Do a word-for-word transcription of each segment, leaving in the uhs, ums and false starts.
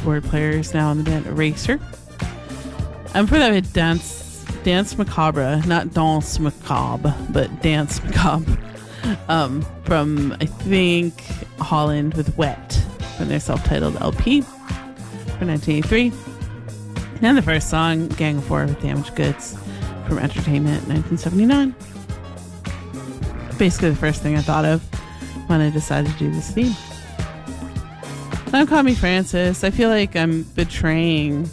keyboard player who's now in the band Eraser. And for that, we had Dance, Dance Macabre, not Danse Macabre, but Dance Macabre, um, from, I think, Holland with Wet, from their self-titled L P from nineteen eighty-three. And the first song, Gang of Four with Damaged Goods, from Entertainment, nineteen seventy-nine. Basically the first thing I thought of when I decided to do this theme. Don't call me Francis. I feel like I'm betraying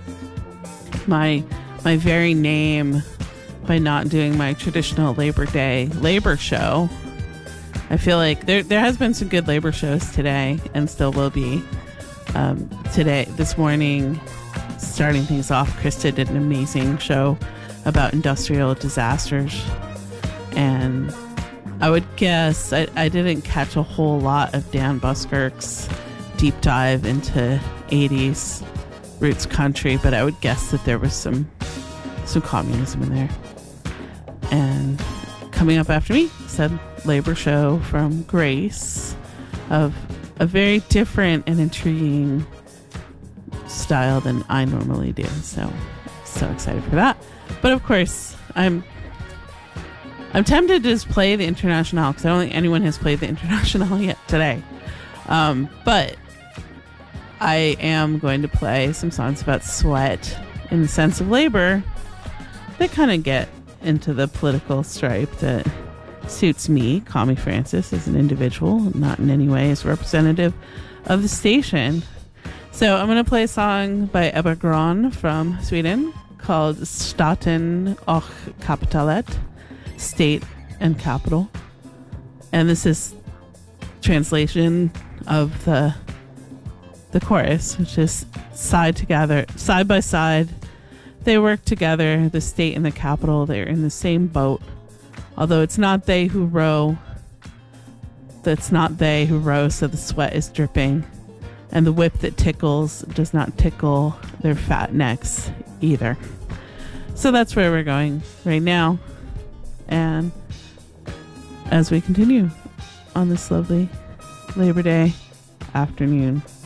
my my very name by not doing my traditional Labor Day labor show. I feel like there there has been some good labor shows today, and still will be. Um, today, this morning, starting things off, Krista did an amazing show about industrial disasters, and I would guess I, I didn't catch a whole lot of Dan Buskirk's deep dive into eighties roots country, but I would guess that there was some some communism in there. And coming up after me, said labor show from Grace, of a very different and intriguing style than I normally do. So, so excited for that. But of course, I'm I'm tempted to just play the Internationale, because I don't think anyone has played the Internationale yet today. Um, but I am going to play some songs about sweat in the sense of labor that kind of get into the political stripe that suits me, Kami Francis, as an individual, not in any way as representative of the station. So I'm going to play a song by Ebba Grön from Sweden called Staten och Kapitalet, State and Capital. And this is translation of the the chorus, which is side together, side by side. They work together, the state and the capital. They're in the same boat. Although it's not they who row. That's not they who row, so the sweat is dripping. And the whip that tickles does not tickle their fat necks either. So that's where we're going right now. And as we continue on this lovely Labor Day afternoon.